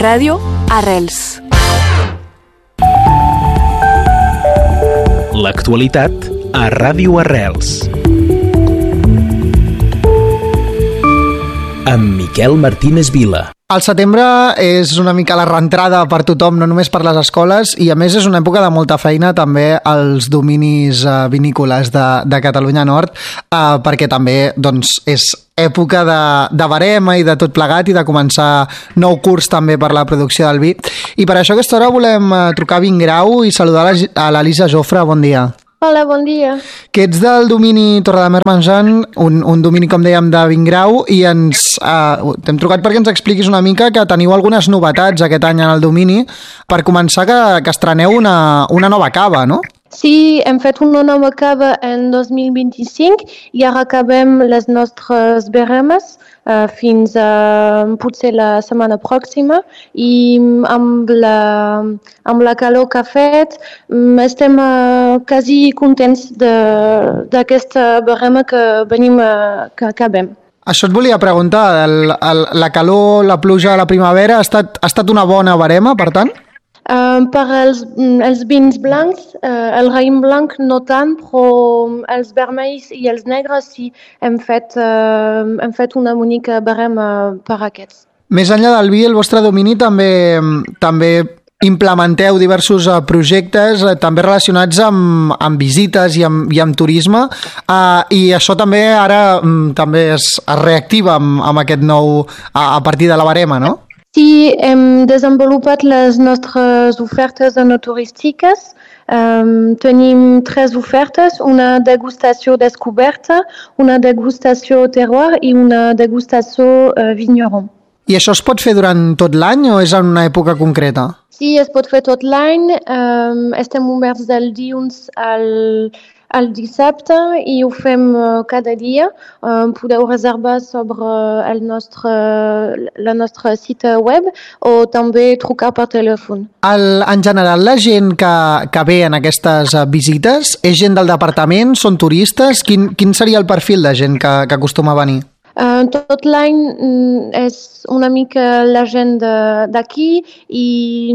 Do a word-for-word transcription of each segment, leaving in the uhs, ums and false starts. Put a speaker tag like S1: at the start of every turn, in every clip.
S1: Ràdio Arrels.
S2: L'actualitat a Ràdio Arrels. Amb Miquel Martínez Vila.
S3: El setembre és una mica la reentrada per tothom, no només per les escoles, i a més és una època de molta feina també als dominis uh, vinícoles de, de Catalunya Nord, uh, perquè també doncs, és època de, de barema i de tot plegat i de començar nou curs també per la producció del vi. I per això a aquesta hora volem uh, trucar a Vingrau i saludar a l'Elisa Jofre. Bon dia.
S4: Hola, bon dia.
S3: Que ets del domini Torredemern-Menjant, un, un domini, com dèiem, de Vingrau, i ens uh, t'hem trucat perquè ens expliquis una mica que teniu algunes novetats aquest any en el domini. Per començar, que, que estreneu una, una nova cava, no?
S4: Sí, hem fet una nova cava en dos mil vint-i-cinc i ara acabem les nostres veremes uh, fins a potser la setmana pròxima i amb la, amb la calor que ha fet estem uh, quasi contents d'aquesta verema que venim uh, que acabem.
S3: Això et volia preguntar, el, el, la calor, la pluja, la primavera, ha estat, ha estat una bona verema, per tant?
S4: Uh, per als, els vins blancs, uh, el raïm blanc no tant, però els vermells i els negres sí, hem fet, uh, hem fet una bonica barema per aquests.
S3: Més enllà del vi, el vostre domini també, també implementeu diversos uh, projectes uh, també relacionats amb, amb visites i amb, i amb turisme, uh, i això també ara um, també es, es reactiva amb, amb aquest nou, a, a partir de la barema, no?
S4: Sí, hem desenvolupat les nostres ofertes enoturístiques. Um, tenim tres ofertes, una degustació descoberta, una degustació terroir i una degustació uh, vigneron.
S3: I això es pot fer durant tot l'any o és en una època concreta?
S4: Sí, es pot fer tot l'any. Um, estem oberts del dilluns al... el dissabte i ho fem uh, cada dia. Uh, podeu reservar sobre el nostre, la nostra cita web o també trucar per telèfon.
S3: El, en general, la gent que, que ve en aquestes visites és gent del departament, són turistes? Quin, quin seria el perfil de gent que, que acostuma a venir?
S4: Uh, tot l'any mm, és una mica la gent d'aquí i,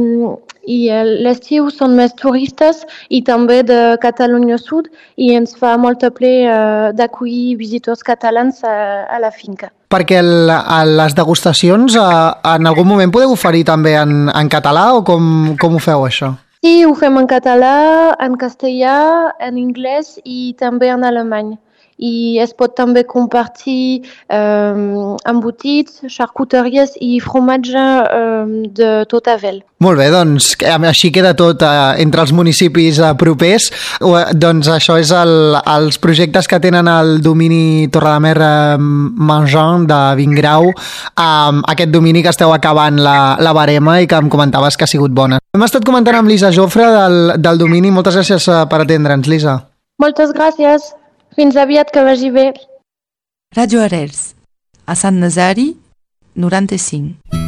S4: i l'estiu són més turistes i també de Catalunya Sud i ens fa molta ple uh, d'acollir visitors catalans a, a la finca.
S3: Perquè el, a les degustacions uh, en algun moment podeu oferir també en, en català o com, com ho feu això?
S4: Sí, ho fem en català, en castellà, en anglès i també en alemany. I es pot també compartir um, embotits, xarcuteries i formatge um, de tot arreu.
S3: Molt bé, doncs així queda tot uh, entre els municipis uh, propers. Uh, doncs això és el, els projectes que tenen el domini Torredemern-Menjant de Vingrau, um, aquest domini que esteu acabant la, la barema i que em comentaves que ha sigut bona. Hem estat comentant amb Lisa Jofre del, del domini. Moltes gràcies uh, per atendre'ns, Lisa.
S4: Moltes gràcies. Fins aviat, que vagi bé.
S1: Ràdio Arrels, a Sant Nazari, noranta-cinc.